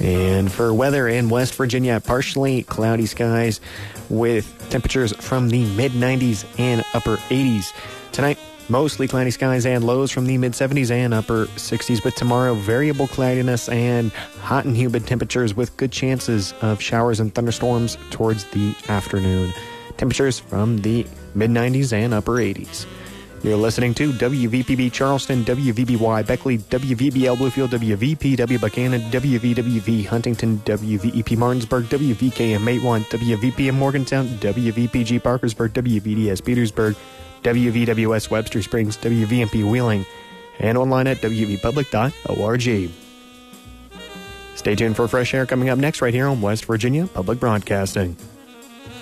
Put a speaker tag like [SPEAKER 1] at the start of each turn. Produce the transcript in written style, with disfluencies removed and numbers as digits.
[SPEAKER 1] And for weather in West Virginia, partially cloudy skies with temperatures from the mid-90s and upper 80s. Tonight, mostly cloudy skies and lows from the mid-70s and upper 60s. But tomorrow, variable cloudiness and hot and humid temperatures with good chances of showers and thunderstorms towards the afternoon. Temperatures from the mid-90s and upper 80s. You're listening to WVPB Charleston, WVBY Beckley, WVBL Bluefield, WVPW Buchanan, WVWV Huntington, WVEP Martinsburg, WVKM Matewan, WVPM Morgantown, WVPG Parkersburg, WVDS Petersburg, WVWS Webster Springs, WVMP Wheeling, and online at wvpublic.org. Stay tuned for fresh air coming up next right here on West Virginia Public Broadcasting.